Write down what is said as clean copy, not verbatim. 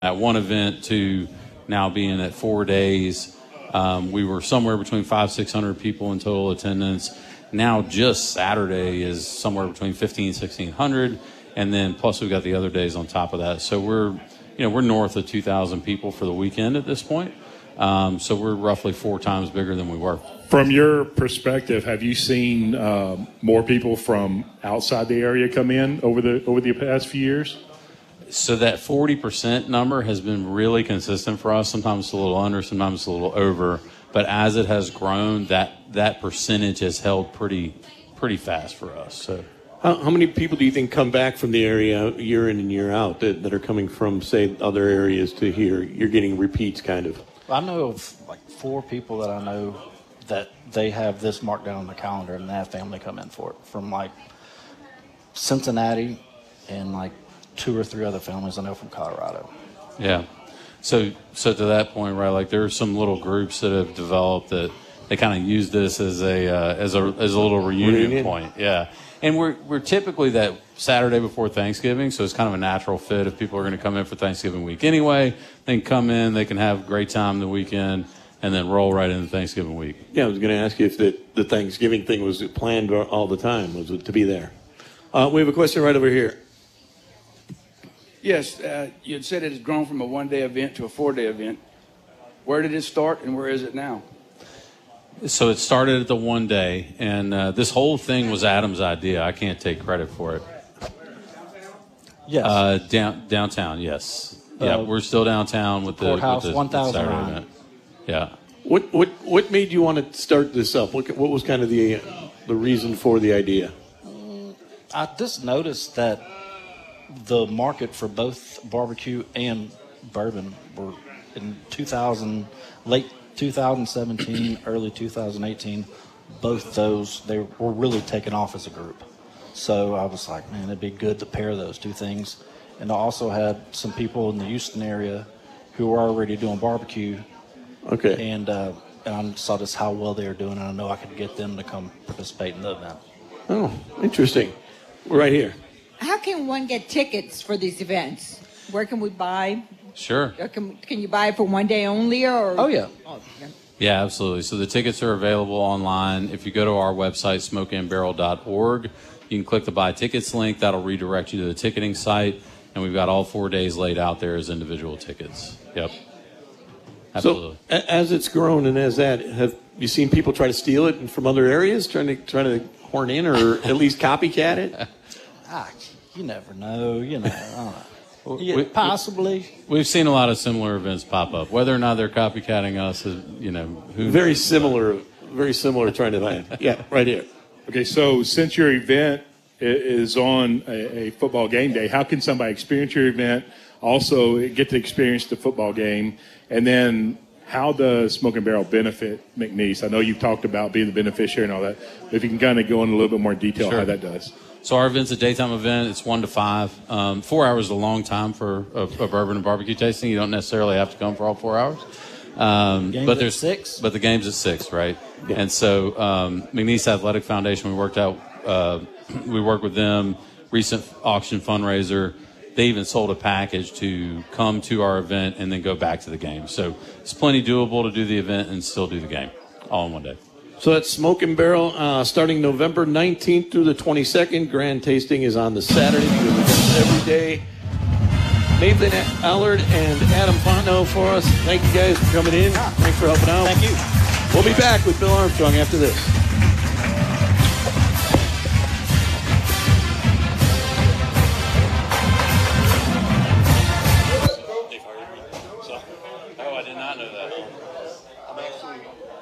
at one event to now being at 4 days. We were somewhere between 500-600 people in total attendance. Now just Saturday is somewhere between 1,500-1,600, and then plus we've got the other days on top of that. So we're north of 2,000 people for the weekend at this point. So we're roughly 4 times bigger than we were. From your perspective, have you seen more people from outside the area come in over the past few years? So that 40% number has been really consistent for us. Sometimes it's a little under, sometimes it's a little over. But as it has grown, that percentage has held pretty fast for us. So, how many people do you think come back from the area year in and year out that are coming from, say, other areas to here? You're getting repeats, kind of. I know of like 4 people that I know that they have this marked down on the calendar, and they have family come in for it from like Cincinnati and like 2 or 3 other families I know from Colorado. Yeah. So to that point, right? Like there are some little groups that have developed that they kind of use this as a little reunion point. Yeah. And we're typically that Saturday before Thanksgiving, so it's kind of a natural fit. If people are going to come in for Thanksgiving week anyway, they can come in, they can have a great time the weekend, and then roll right into Thanksgiving week. Yeah, I was going to ask you if the Thanksgiving thing was planned all the time, was it to be there? We have a question right over here. Yes, you had said it has grown from a 1-day event to a 4-day event. Where did it start and where is it now? So it started at the 1 day, and this whole thing was Adam's idea. I can't take credit for it. Yes. Downtown, yes. Yeah, we're still downtown with the Courthouse, with the 1009. Saturday event. Yeah. What made you want to start this up? What was kind of the reason for the idea? I just noticed that the market for both barbecue and bourbon were in late 2017, early 2018. Both those, they were really taking off as a group. So I was like, man, it'd be good to pair those 2 things. And I also had some people in the Houston area who were already doing barbecue. Okay. And I saw just how well they were doing, and I know I could get them to come participate in the event. Oh, interesting. We're right here. How can one get tickets for these events? Where can we buy? Sure. Or can you buy it for 1 day only? Or Oh, yeah. Yeah, absolutely. So the tickets are available online. If you go to our website, smokeandbarrel.org, you can click the Buy Tickets link. That'll redirect you to the ticketing site. And we've got all 4 days laid out there as individual tickets. Yep. Absolutely. So as it's grown and as that, have you seen people try to steal it from other areas, trying to horn in or at least copycat it? You never know. I don't know. Yeah, possibly. We've seen a lot of similar events pop up. Whether or not they're copycatting us is, who Very similar trying to find. Yeah, right here. Okay, so since your event is on a football game day, how can somebody experience your event, also get to experience the football game, and then how does Smoke and Barrel benefit McNeese? I know you've talked about being the beneficiary and all that, but if you can kind of go in a little bit more detail how that does. So our event's a daytime event. It's 1 to 5. 4 hours is a long time for a bourbon and barbecue tasting. You don't necessarily have to come for all 4 hours. But there's 6. But the game's at 6, right? Yeah. And so McNeese Athletic Foundation, we worked with them. Recent auction fundraiser. They even sold a package to come to our event and then go back to the game. So it's plenty doable to do the event and still do the game all in 1 day. So that's Smoke and Barrel starting November 19th through the 22nd. Grand tasting is on the Saturday. Every day. Nathan Allard and Adam Fontenot for us. Thank you guys for coming in. Thanks for helping out. Thank you. We'll be back with Bill Armstrong after this. Oh, I did not know that.